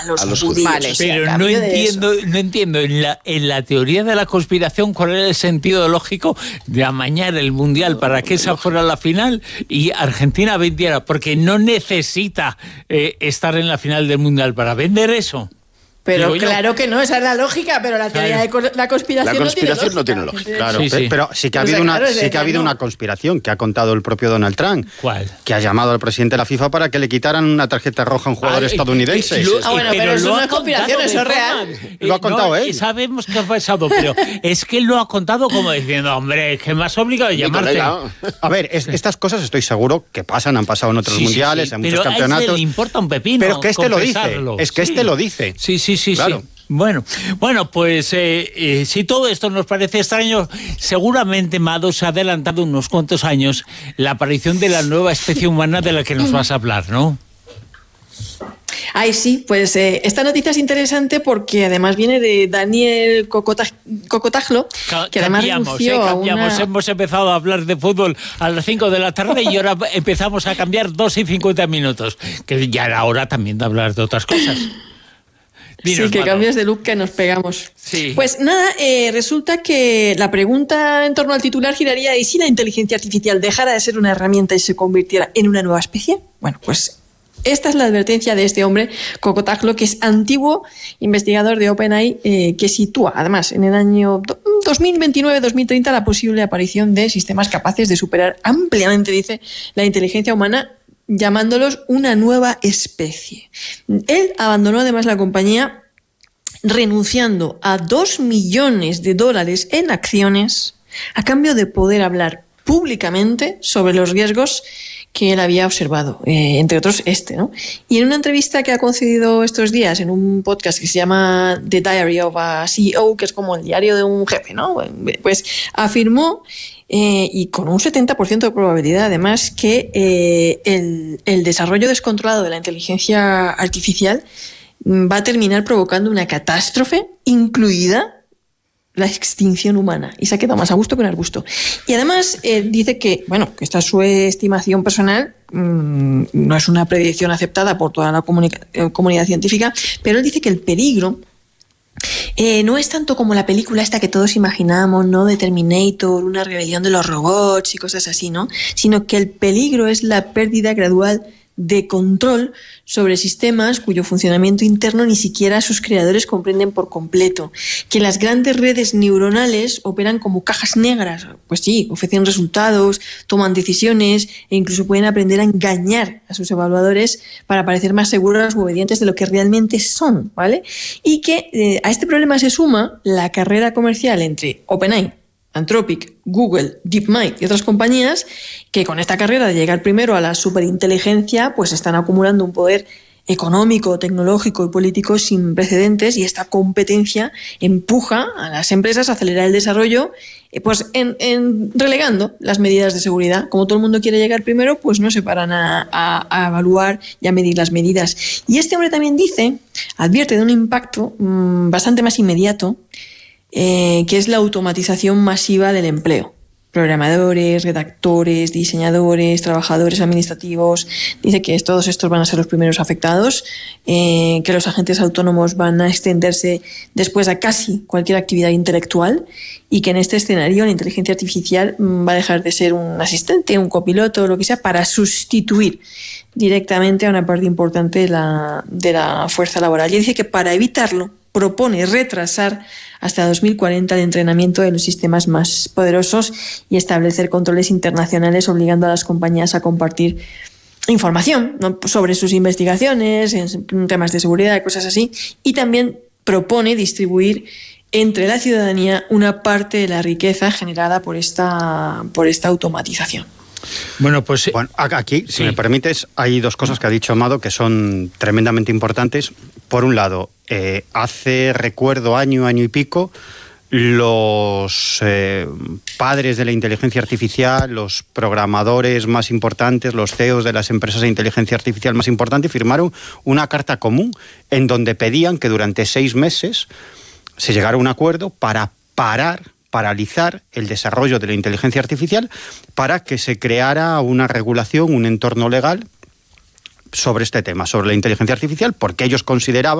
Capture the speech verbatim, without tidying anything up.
a los, a los judíos. Vale, pero no entiendo, no entiendo en la, en la teoría de la conspiración cuál era el sentido lógico de amañar el Mundial para que esa fuera la final y Argentina vendiera, porque no necesita eh, estar en la final del Mundial para vender eso. Pero claro que no, esa es la lógica, pero la teoría claro. de la conspiración, la conspiración no tiene lógica. No tiene lógica. Claro, sí, sí. pero sí que ha habido, o sea, una, claro, sí que ha habido no. una conspiración que ha contado el propio Donald Trump. ¿Cuál? Que ha llamado al presidente de la FIFA para que le quitaran una tarjeta roja a un jugador ah, estadounidense. Eh, lo, ah, bueno, pero, pero eso no es conspiración, eso es real. Eh, lo ha contado no, él. Sabemos que ha pasado, pero es que él lo ha contado como diciendo, hombre, que me has obligado a llamarte. A ver, es, estas cosas estoy seguro que pasan, han pasado en otros sí, mundiales, sí, sí. en muchos pero campeonatos. Pero a este le importa un pepino. Pero que este lo dice, es que sí. este lo dice. Sí, sí, sí, claro. sí. Bueno, bueno, pues eh, eh, si todo esto nos parece extraño, seguramente, Mado, se ha adelantado unos cuantos años la aparición de la nueva especie humana de la que nos vas a hablar, ¿no? Ay, sí, pues eh, esta noticia es interesante porque además viene de Daniel Cocotaglo, que además cambiamos, renunció eh, cambiamos. a una... Hemos empezado a hablar de fútbol a las cinco de la tarde y ahora empezamos a cambiar dos y cincuenta minutos, que ya era hora también de hablar de otras cosas. Dinos, sí, que Mado. cambias de look que nos pegamos. Sí. Pues nada, eh, resulta que la pregunta en torno al titular giraría: ¿y si la inteligencia artificial dejara de ser una herramienta y se convirtiera en una nueva especie? Bueno, pues esta es la advertencia de este hombre, Cocotaglo, que es antiguo investigador de OpenAI, eh, que sitúa, además, en el año dos mil veintinueve dos mil treinta la posible aparición de sistemas capaces de superar ampliamente, dice, la inteligencia humana, llamándolos una nueva especie. Él abandonó además la compañía renunciando a dos millones de dólares en acciones a cambio de poder hablar públicamente sobre los riesgos que él había observado, eh, entre otros este, ¿no? Y en una entrevista que ha concedido estos días en un podcast que se llama The Diary of a C E O, que es como el diario de un jefe, ¿no? Pues afirmó, eh, y con un setenta por ciento de probabilidad además, que eh, el, el desarrollo descontrolado de la inteligencia artificial va a terminar provocando una catástrofe, incluida la extinción humana, y se ha quedado más a gusto que en arbusto. Y además eh, dice que, bueno, que esta es su estimación personal, mmm, no es una predicción aceptada por toda la comunica- eh, comunidad científica, pero él dice que el peligro eh, no es tanto como la película esta que todos imaginamos, ¿no? De Terminator, una rebelión de los robots y cosas así, ¿no? Sino que el peligro es la pérdida gradual de control sobre sistemas cuyo funcionamiento interno ni siquiera sus creadores comprenden por completo, que las grandes redes neuronales operan como cajas negras, pues sí, ofrecen resultados, toman decisiones e incluso pueden aprender a engañar a sus evaluadores para parecer más seguros o obedientes de lo que realmente son, ¿vale? Y que eh, a este problema se suma la carrera comercial entre OpenAI, Anthropic, Google, DeepMind y otras compañías que con esta carrera de llegar primero a la superinteligencia pues están acumulando un poder económico, tecnológico y político sin precedentes, y esta competencia empuja a las empresas a acelerar el desarrollo eh, pues en, en relegando las medidas de seguridad. Como todo el mundo quiere llegar primero, pues no se paran a, a, a evaluar y a medir las medidas. Y este hombre también dice, advierte de un impacto mmm, bastante más inmediato, Eh, que es la automatización masiva del empleo. Programadores, redactores, diseñadores, trabajadores administrativos. Dice que todos estos van a ser los primeros afectados, eh, que los agentes autónomos van a extenderse después a casi cualquier actividad intelectual, y que en este escenario la inteligencia artificial va a dejar de ser un asistente, un copiloto, lo que sea, para sustituir directamente a una parte importante de la, de la fuerza laboral. Y dice que para evitarlo propone retrasar hasta dos mil cuarenta el entrenamiento de los sistemas más poderosos y establecer controles internacionales obligando a las compañías a compartir información, ¿no?, sobre sus investigaciones, en temas de seguridad, cosas así, y también propone distribuir entre la ciudadanía una parte de la riqueza generada por esta, por esta automatización. Bueno, pues bueno, aquí, si sí. me permites, hay dos cosas que ha dicho Amado que son tremendamente importantes. Por un lado, eh, hace, recuerdo, año, año y pico, los eh, padres de la inteligencia artificial, los programadores más importantes, los C E Os de las empresas de inteligencia artificial más importantes, firmaron una carta común en donde pedían que durante seis meses se llegara a un acuerdo para parar paralizar el desarrollo de la inteligencia artificial para que se creara una regulación, un entorno legal sobre este tema, sobre la inteligencia artificial, porque ellos consideraban